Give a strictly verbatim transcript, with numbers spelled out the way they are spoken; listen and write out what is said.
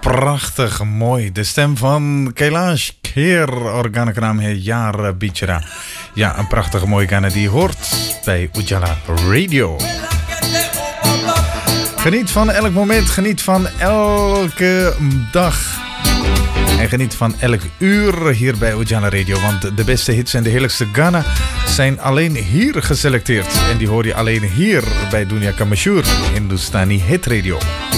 Prachtig mooi. De stem van Kailash Kher, orgaannaam है यार बिचरा. Ja, een prachtige mooie Ghana die je hoort bij Ujala Radio. Geniet van elk moment, geniet van elke dag. En geniet van elk uur hier bij Ujala Radio. Want de beste hits en de heerlijkste Ghana zijn alleen hier geselecteerd. En die hoor je alleen hier bij Dunia Kamashur, Hindustani Hit Radio.